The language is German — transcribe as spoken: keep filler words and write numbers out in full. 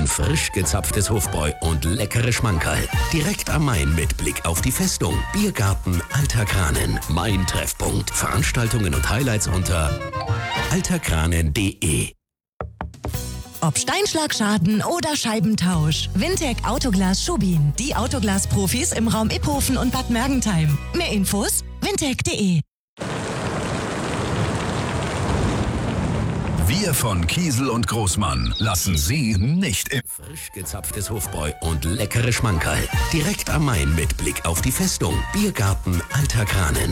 Ein frisch gezapftes Hofbräu und leckere Schmankerl. Direkt am Main mit Blick auf die Festung. Biergarten Alter Kranen. Mein Treffpunkt. Veranstaltungen und Highlights unter alterkranen punkt de. Ob Steinschlagschaden oder Scheibentausch. Wintec Autoglas Schubin. Die Autoglas-Profis im Raum Iphofen und Bad Mergentheim. Mehr Infos wintec punkt de. Wir von Kiesel und Großmann lassen Sie nicht im... Frisch gezapftes Hofbräu und leckere Schmankerl. Direkt am Main mit Blick auf die Festung. Biergarten Alter Kranen.